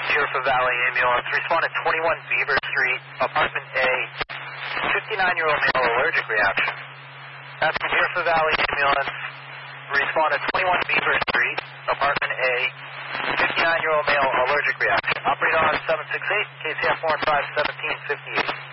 Deerfield Valley Ambulance. Respond at 21 Beaver Street, apartment A. 59-year-old male allergic reaction. That's the Deerfield Valley Ambulance. Respond at 21 Beaver Street, apartment A. 59-year-old male allergic reaction. Operator on 768, KCF 4 and 5, 1758.